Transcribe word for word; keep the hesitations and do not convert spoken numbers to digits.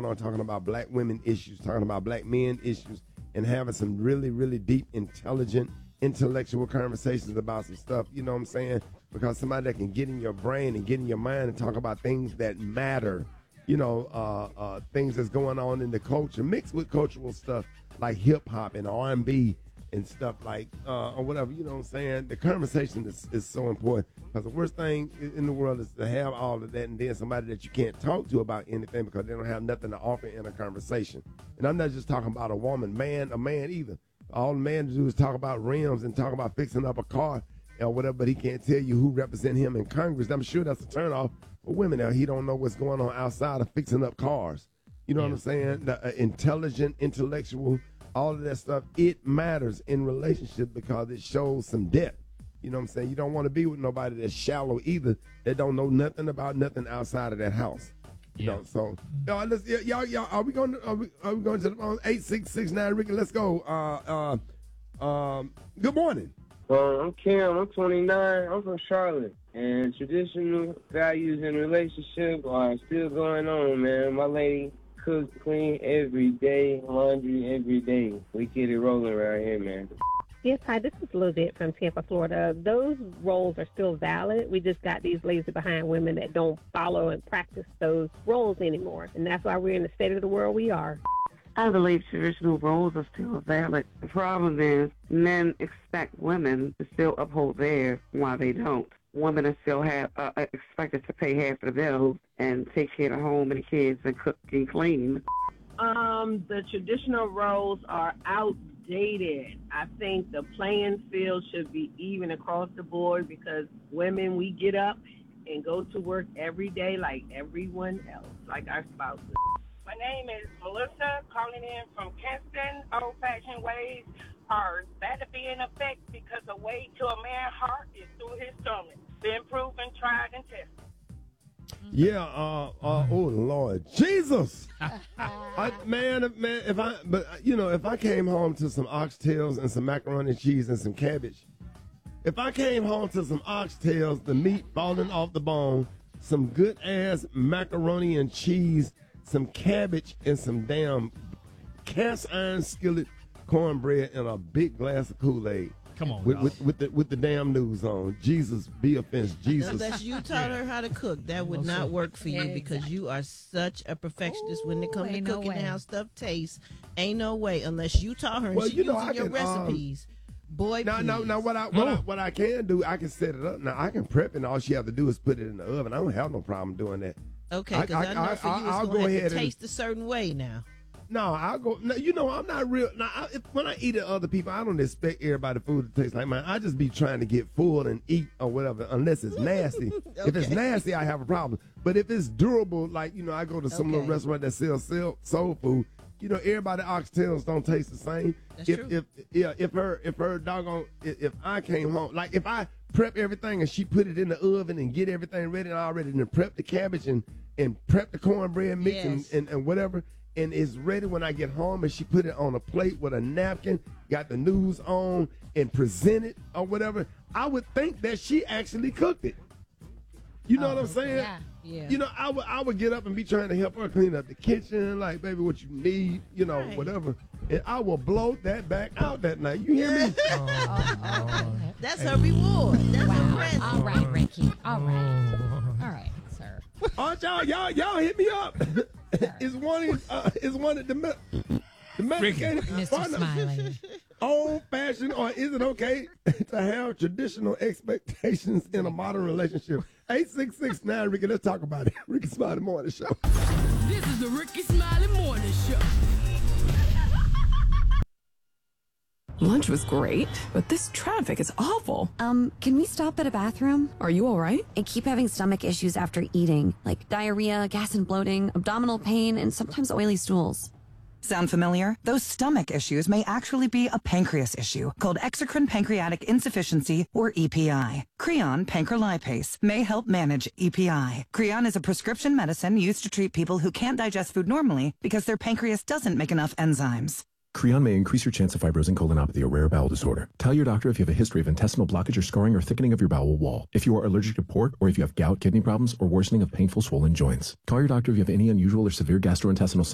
on talking about black women issues, talking about black men issues, and having some really, really deep, intelligent, intellectual conversations about some stuff, you know what I'm saying? Because somebody that can get in your brain and get in your mind and talk about things that matter, you know, uh, uh, things that's going on in the culture, mixed with cultural stuff like hip-hop and R and B and stuff like, uh, or whatever, you know what I'm saying? The conversation is, is so important, because the worst thing in the world is to have all of that and then somebody that you can't talk to about anything because they don't have nothing to offer in a conversation. And I'm not just talking about a woman, man, a man either. All the man to do is talk about rims and talk about fixing up a car or whatever, but he can't tell you who represent him in Congress. I'm sure that's a turnoff for women now. He don't know what's going on outside of fixing up cars. You know yeah. what I'm saying? The, uh, intelligent, intellectual, all of that stuff, it matters in relationship because it shows some depth. You know what I'm saying? You don't want to be with nobody that's shallow either, that don't know nothing about nothing outside of that house. You yeah. know, so y'all, let's, y'all, y'all, are we going to, are we, are we going to the phone? eight six six nine, Ricky, let's go. Uh, uh, um, good morning. Uh, I'm Kim. I'm twenty-nine. I'm from Charlotte. And traditional values in relationship are still going on, man. My lady cooks, clean every day, laundry every day. We get it rolling around here, man. Yes, hi, this is Lizette from Tampa, Florida. Those roles are still valid. We just got these lazy behind women that don't follow and practice those roles anymore. And that's why we're in the state of the world we are. I believe traditional roles are still valid. The problem is men expect women to still uphold theirs while they don't. Women are still have, uh, expected to pay half of the bills and take care of the home and the kids and cook and clean. Um, the traditional roles are outdated. I think the playing field should be even across the board, because women, we get up and go to work every day like everyone else, like our spouses. My name is Melissa, calling in from Kinston. Old-fashioned ways are that to be in effect, because the way to a man's heart is through his stomach. Been proven, tried, and tested. Yeah, uh, uh, oh Lord, Jesus, I, man, man, if I, but you know, if I came home to some oxtails and some macaroni and cheese and some cabbage, if I came home to some oxtails, the meat falling off the bone, some good ass macaroni and cheese, some cabbage, and some damn cast iron skillet cornbread, and a big glass of Kool-Aid. Come on, with, with, with the with the damn news on. Jesus, be offense, Jesus. Unless you taught her how to cook, that would not work for you, Yeah, because exactly. you are such a perfectionist when it comes Ooh, to ain't no cooking and way. how stuff tastes. Ain't no way unless you taught her and Well, she you know, using I your can, um, recipes. Boy, Now, please. now, now, what I what, I what I can do, I can set it up. Now, I can prep, and all she have to do is put it in the oven. I don't have no problem doing that. Okay, I- because I, I- know I- for you it's I'll going go to have ahead to and- taste a certain way now. No, I'll go. No, you know, I'm not real. Now, I, if, when I eat at other people, I don't expect everybody food to taste like mine. I just be trying to get full and eat or whatever, unless it's nasty. If it's Okay. nasty, I have a problem. But if it's durable, like, you know, I go to some Okay. little restaurant that sells soul, soul food. You know, everybody oxtails don't taste the same. That's if, true. If yeah, if her if her doggone if, if I came home, like if I prep everything and she put it in the oven and get everything ready and already and prep the cabbage and and prep the cornbread mix and, Yes. and, and whatever. And it's ready when I get home, and she put it on a plate with a napkin, got the news on, and present it or whatever. I would think that she actually cooked it. You know Oh, what I'm saying? yeah, yeah. You know, I would I would get up and be trying to help her clean up the kitchen, like, baby, what you need, you know, Right. whatever. And I will blow that back out that night. You hear me? That's her reward. That's her Wow. present. All right, Ricky. All right. All right, sir. All right, y'all, y'all, y'all hit me up. It's one, uh, it's one of the domesticated Mister Smiley. old fashioned, or is it okay to have traditional expectations in a modern relationship? eight six six nine, Ricky, let's talk about it. Ricky Smiley Morning Show. This is the Ricky Smiley Morning Show. Lunch was great, but this traffic is awful. Um, can we stop at a bathroom? Are you all right? I keep having stomach issues after eating, like diarrhea, gas and bloating, abdominal pain, and sometimes oily stools. Sound familiar? Those stomach issues may actually be a pancreas issue called exocrine pancreatic insufficiency, or E P I. Creon pancrelipase may help manage E P I. Creon is a prescription medicine used to treat people who can't digest food normally because their pancreas doesn't make enough enzymes. Creon may increase your chance of fibrosing colonopathy, a rare bowel disorder. Tell your doctor if you have a history of intestinal blockage or scarring or thickening of your bowel wall, if you are allergic to pork, or if you have gout, kidney problems, or worsening of painful swollen joints. Call your doctor if you have any unusual or severe gastrointestinal symptoms